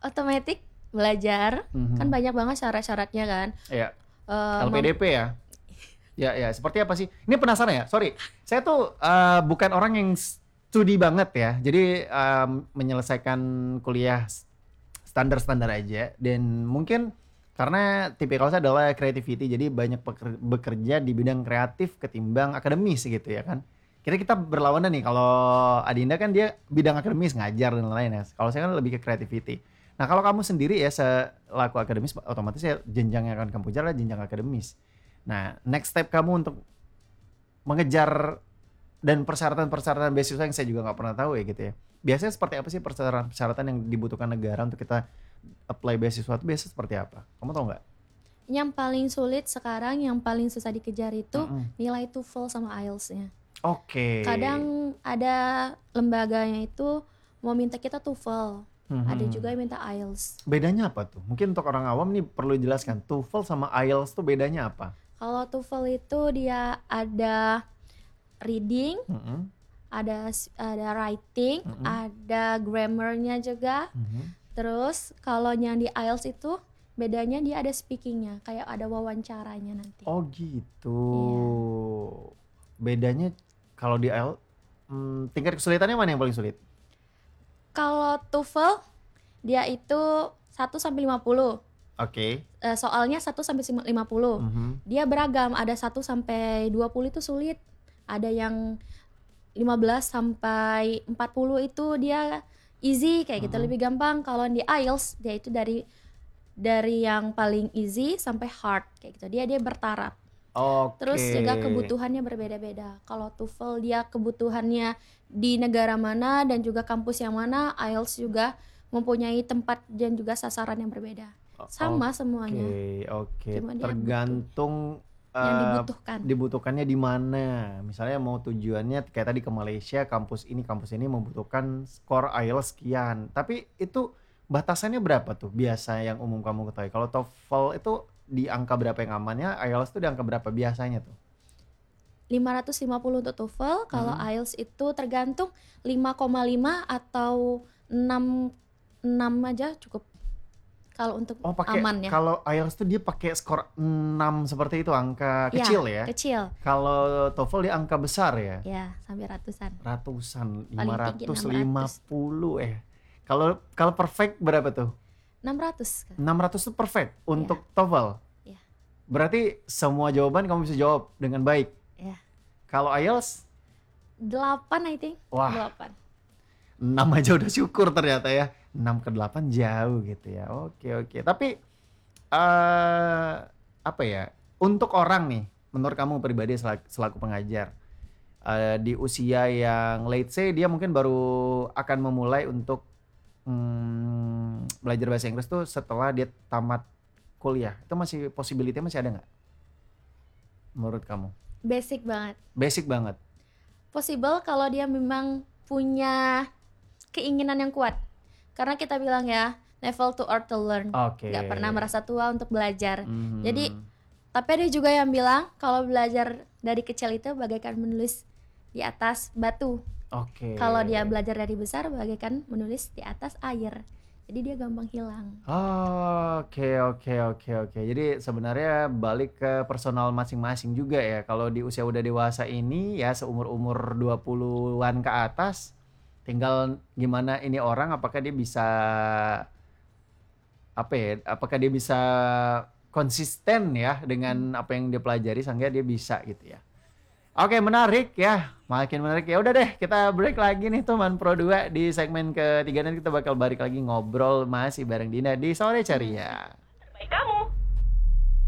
otomatis belajar kan banyak banget syarat-syaratnya kan. Iya. LPDP ya. Ya, seperti apa sih? Ini penasaran ya, sorry. Saya tuh bukan orang yang studi banget ya. Jadi menyelesaikan kuliah standar-standar aja. Dan mungkin karena tipikal saya adalah creativity, jadi banyak bekerja di bidang kreatif ketimbang akademis gitu ya kan. Kita berlawanan nih, kalau Adinda kan dia bidang akademis, ngajar dan lain-lain ya. Kalau saya kan lebih ke creativity. Nah kalau kamu sendiri ya selaku akademis, otomatis ya jenjang yang akan kamu kejar adalah jenjang akademis. Nah, next step kamu untuk mengejar dan persyaratan-persyaratan beasiswa yang saya juga nggak pernah tahu ya gitu ya. Biasanya seperti apa sih persyaratan yang dibutuhkan negara untuk kita apply beasiswa itu biasanya seperti apa? Kamu tahu nggak? Yang paling sulit sekarang, yang paling susah dikejar itu nilai TOEFL sama IELTS-nya. Oke. Kadang ada lembaganya itu mau minta kita TOEFL, ada juga yang minta IELTS. Bedanya apa tuh? Mungkin untuk orang awam nih perlu dijelaskan. TOEFL sama IELTS tuh bedanya apa? Kalau TOEFL itu dia ada reading, ada writing, ada grammarnya juga. Terus kalau yang di IELTS itu bedanya dia ada speakingnya, kayak ada wawancaranya nanti. Oh gitu. Iya. Bedanya kalau di IELTS, tingkat kesulitannya mana yang paling sulit? Kalau TOEFL dia itu 1-50. Oke. Soalnya 1-50. Dia beragam, ada 1-20 itu sulit. Ada yang 15-40 itu dia easy kayak gitu, lebih gampang. Kalau di IELTS dia itu dari yang paling easy sampai hard kayak gitu. Dia bertaraf. Oke. Terus juga kebutuhannya berbeda-beda. Kalau TOEFL dia kebutuhannya di negara mana dan juga kampus yang mana, IELTS juga mempunyai tempat dan juga sasaran yang berbeda. Sama semuanya. Oke. Cuma dia Tergantung yang dibutuhkan. dibutuhkannya di mana. Misalnya mau tujuannya kayak tadi ke Malaysia, kampus ini membutuhkan skor IELTS sekian. Tapi itu batasannya berapa tuh biasa yang umum kamu ketahui? Kalau TOEFL itu di angka berapa yang amannya? IELTS itu di angka berapa biasanya tuh? 550 untuk TOEFL, kalau IELTS itu tergantung 5,5 atau 6 aja cukup. Kalau untuk aman ya. Kalau IELTS tuh dia pakai skor 6 seperti itu, angka kecil ya? Kecil. Kalau TOEFL dia angka besar ya? Ya, sampai ratusan. Ratusan, Paling tinggi 550 Kalau perfect berapa tuh? 600 kan? 600 itu perfect untuk TOEFL? Iya. Berarti semua jawaban kamu bisa jawab dengan baik? Iya. Kalau IELTS? 8 I think. Wah. 8. 6 aja udah syukur ternyata ya. 6 ke 8 jauh gitu ya. Oke. Tapi apa ya? Untuk orang nih, menurut kamu pribadi selaku pengajar, di usia yang let's say dia mungkin baru akan memulai untuk belajar bahasa Inggris tuh setelah dia tamat kuliah, itu masih possibility-nya masih ada nggak? Menurut kamu? Basic banget. Basic banget. Possible kalau dia memang punya keinginan yang kuat. Karena kita bilang ya, never too old to learn. Oke. Gak pernah merasa tua untuk belajar. Jadi, tapi ada juga yang bilang kalau belajar dari kecil itu bagaikan menulis di atas batu. Oke. Kalau dia belajar dari besar bagaikan menulis di atas air. Jadi dia gampang hilang. Oke. Jadi sebenarnya balik ke personal masing-masing juga ya. Kalau di usia udah dewasa ini ya, seumur-umur 20-an ke atas, tinggal gimana ini orang apakah dia bisa konsisten ya dengan apa yang dia pelajari sehingga dia bisa gitu ya. Oke, menarik ya. Makin menarik. Ya udah deh, kita break lagi nih teman Pro 2 di segmen ketiga, dan kita bakal balik lagi ngobrol masih bareng Dina di Sore Ceria.